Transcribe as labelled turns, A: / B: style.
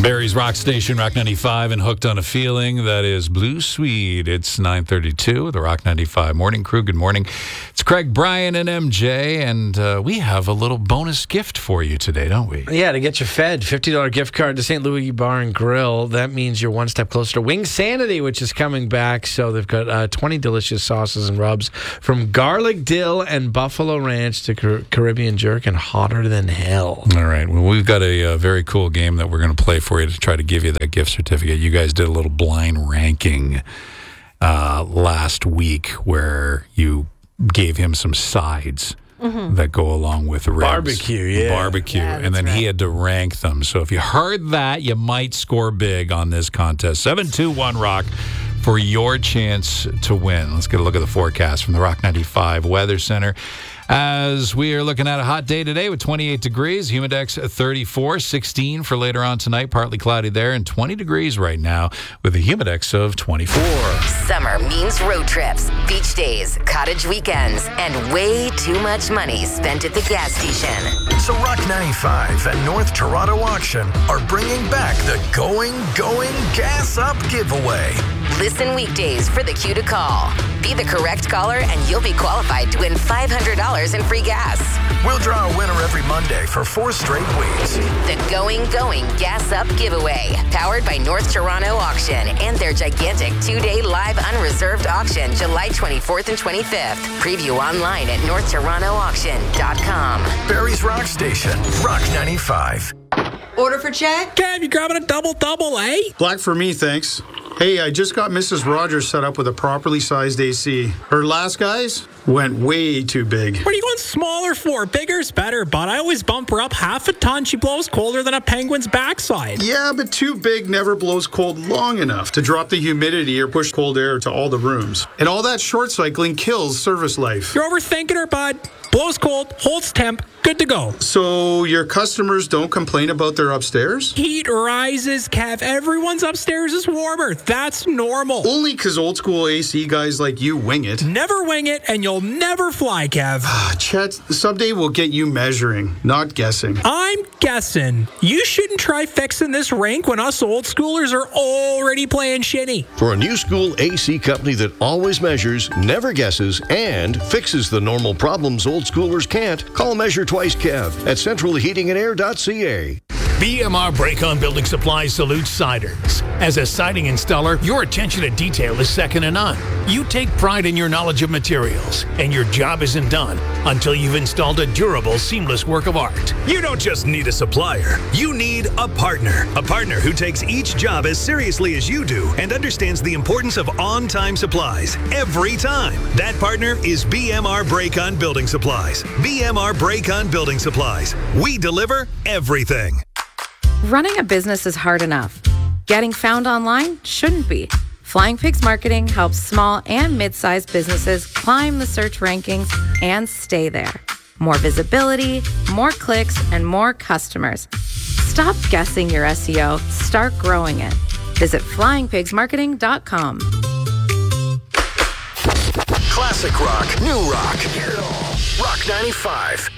A: Barry's Rock Station, Rock 95, and Hooked on a Feeling. That is Blue Swede. It's 9:32, the Rock 95 Morning Crew. Good morning. It's Craig, Brian, and MJ, and we have a little bonus gift for you today, don't we?
B: Yeah, to get you fed. $50 gift card to St. Louis Bar and Grill. That means you're one step closer to Wing Sanity, which is coming back. So they've got 20 delicious sauces and rubs, from garlic, dill, and buffalo ranch to Caribbean jerk and hotter than hell.
A: All right. Well, we've got a very cool game that we're going to play for you to try to give you that gift certificate. You guys did a little blind ranking last week where you gave him some sides that go along with ribs.
B: Barbecue.
A: And then he had to rank them. So if you heard that, you might score big on this contest. 721 Rock for your chance to win. Let's get a look at the forecast from the Rock 95 Weather Center. As we are looking at a hot day today with 28 degrees, humidex 34, 16 for later on tonight, partly cloudy there, and 20 degrees right now with a humidex of 24.
C: Summer means road trips, beach days, cottage weekends, and way too much money spent at the gas station.
D: So Rock 95 and North Toronto Auction are bringing back the Going Gas Up giveaway.
C: Listen weekdays for the cue to call. Be the correct caller and you'll be qualified to win $500 in free gas.
D: We'll draw a winner every Monday for 4 straight weeks.
C: The Going Gas Up giveaway, powered by North Toronto Auction and their gigantic 2-day live unreserved auction, July 24th and 25th. Preview online at northtorontoauction.com.
D: Barry's Rock Station, Rock 95.
E: Order for check?
F: Kev, you grabbing a double, eh?
G: Black for me, thanks. Hey, I just got Mrs. Rogers set up with a properly sized AC. Her last guys went way too big.
F: What are you going smaller for? Bigger's better, but I always bump her up half a ton. She blows colder than a penguin's backside.
G: Yeah, but too big never blows cold long enough to drop the humidity or push cold air to all the rooms. And all that short cycling kills service life.
F: You're overthinking her, bud. Blows cold, holds temp, good to go.
G: So your customers don't complain about their upstairs?
F: Heat rises, Kev. Everyone's upstairs is warmer. That's normal.
G: Only because old school AC guys like you wing it.
F: Never wing it, and you'll never fly, Kev.
G: Chet, someday we'll get you measuring, not guessing.
F: I'm guessing. You shouldn't try fixing this rink when us old schoolers are already playing shinny.
H: For a new school AC company that always measures, never guesses, and fixes the normal problems old schoolers can't, call Measure Twice Kev at centralheatingandair.ca.
I: BMR Break-On Building Supplies salutes siders. As a siding installer, your attention to detail is second to none. You take pride in your knowledge of materials, and your job isn't done until you've installed a durable, seamless work of art.
J: You don't just need a supplier. You need a partner. A partner who takes each job as seriously as you do and understands the importance of on-time supplies every time. That partner is BMR Break-On Building Supplies. BMR Break-On Building Supplies. We deliver everything.
K: Running a business is hard enough. Getting found online shouldn't be. Flying Pigs Marketing helps small and mid-sized businesses climb the search rankings and stay there. More visibility, more clicks, and more customers. Stop guessing your SEO. Start growing it. Visit flyingpigsmarketing.com.
D: Classic rock, new rock. Rock 95.